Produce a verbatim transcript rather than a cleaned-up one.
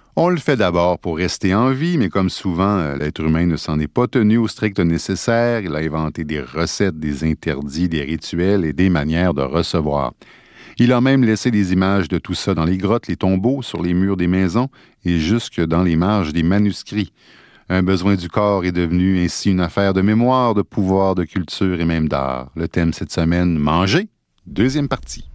On le fait d'abord pour rester en vie, mais comme souvent, l'être humain ne s'en est pas tenu au strict nécessaire. Il a inventé des recettes, des interdits, des rituels et des manières de recevoir. Il a même laissé des images de tout ça dans les grottes, les tombeaux, sur les murs des maisons et jusque dans les marges des manuscrits. Un besoin du corps est devenu ainsi une affaire de mémoire, de pouvoir, de culture et même d'art. Le thème cette semaine, manger, deuxième partie.